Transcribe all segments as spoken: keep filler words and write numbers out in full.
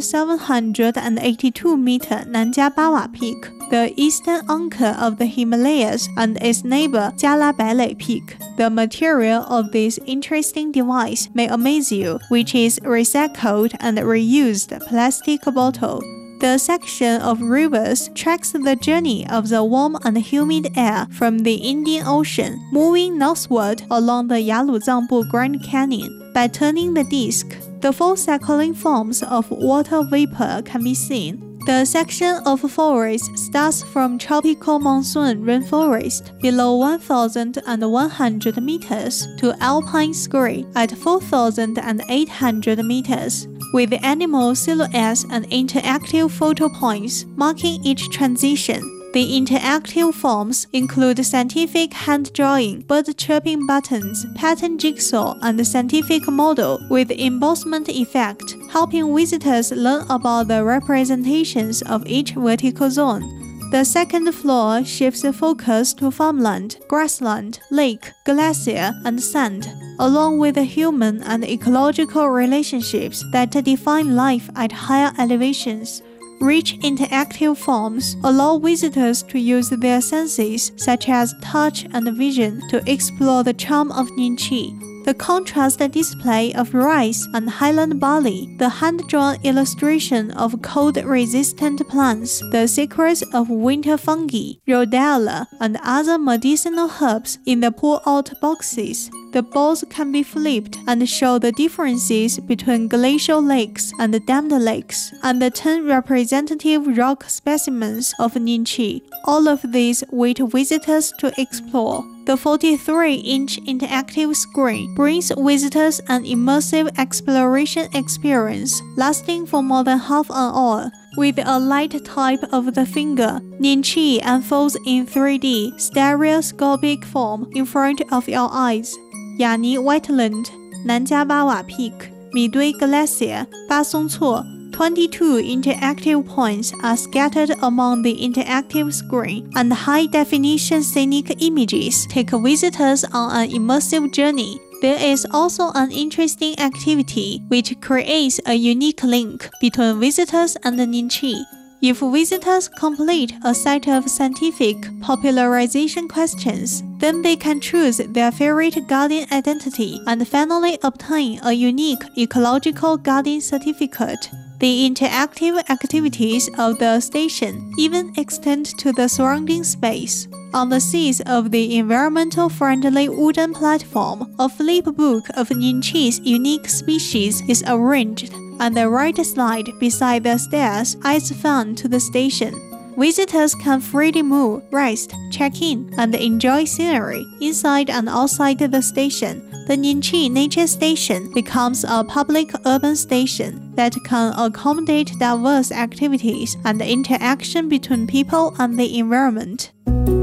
seven hundred eighty-two meter Nanjiabawa Peak, the eastern anchor of the Himalayas, and its neighbor Jalabailai Peak. The material of this interesting device may amaze you, which is recycled and reused plastic bottle. The section of rivers tracks the journey of the warm and humid air from the Indian Ocean, moving northward along the Yaluzangbu Grand Canyon. By turning the disc, the four cycling forms of water vapor can be seen. The section of forest starts from tropical monsoon rainforest below one thousand one hundred meters to alpine scree at four thousand eight hundred meters, with animal silhouettes and interactive photo points marking each transition. The interactive forms include scientific hand drawing, bird chirping buttons, pattern jigsaw, and scientific model with embossment effect, helping visitors learn about the representations of each vertical zone. The second floor shifts the focus to farmland, grassland, lake, glacier, and sand, along with the human and ecological relationships that define life at higher elevations. Rich interactive forms allow visitors to use their senses, such as touch and vision, to explore the charm of Ningqi. The contrast display of rice and highland barley, the hand-drawn illustration of cold-resistant plants, the secrets of winter fungi, rhodiola, and other medicinal herbs in the pull-out boxes. The balls can be flipped and show the differences between glacial lakes and dammed lakes, and the ten representative rock specimens of Ningqi. All of these wait visitors to explore. The forty-three inch interactive screen brings visitors an immersive exploration experience lasting for more than half an hour. With a light type of the finger, Ningqi unfolds in three D stereoscopic form in front of your eyes. Yani Wetland, Nanjiabawa Peak, Midui Glacier, Basongcuo. twenty-two interactive points are scattered among the interactive screen, and high-definition scenic images take visitors on an immersive journey. There is also an interesting activity which creates a unique link between visitors and Ningqi. If visitors complete a set of scientific popularization questions, then they can choose their favorite garden identity and finally obtain a unique ecological garden certificate. The interactive activities of the station even extend to the surrounding space. On the seats of the environmental-friendly wooden platform, a flip book of Ningqi's unique species is arranged, and the right slide beside the stairs adds fun to the station. Visitors can freely move, rest, check in, and enjoy scenery inside and outside the station. The Ningqi Nature Station becomes a public urban station that can accommodate diverse activities and interaction between people and the environment.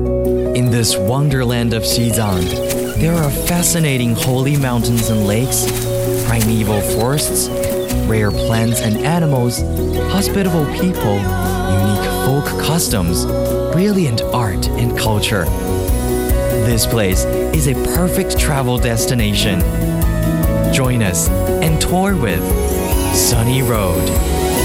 In this wonderland of Xizang, there are fascinating holy mountains and lakes, primeval forests, rare plants and animals, hospitable people, unique folk customs, brilliant art and culture. This place is a perfect travel destination. Join us and tour with Sunny Road.